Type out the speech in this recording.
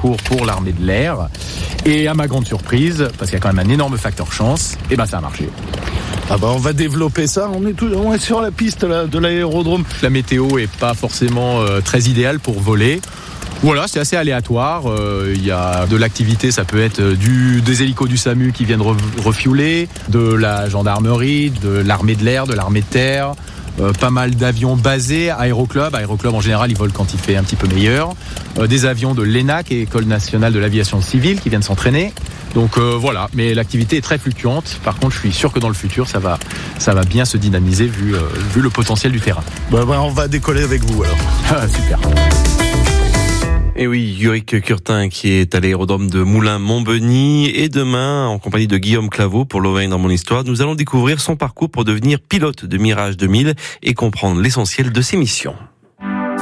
concours pour l'armée de l'air. Et à ma grande surprise, parce qu'il y a quand même un énorme facteur chance, ça a marché. Ah bah on va développer ça, on est sur la piste là, de l'aérodrome. La météo est pas forcément très idéale pour voler. Voilà, c'est assez aléatoire. Il y a de l'activité, ça peut être des hélicos du SAMU qui viennent refueler, de la gendarmerie, de l'armée de l'air, de l'armée de terre, pas mal d'avions basés, Aéroclub en général ils volent quand il fait un petit peu meilleur, des avions de l'ENAC, École nationale de l'aviation civile, qui viennent s'entraîner. Donc voilà, mais l'activité est très fluctuante. Par contre, je suis sûr que dans le futur, ça va bien se dynamiser vu le potentiel du terrain. On va décoller avec vous alors. Super. Et oui, Yurick Curtin qui est à l'aérodrome de Moulins-Montbeny, et demain, en compagnie de Guillaume Claveau pour l'Auvergne dans mon histoire, nous allons découvrir son parcours pour devenir pilote de Mirage 2000 et comprendre l'essentiel de ses missions.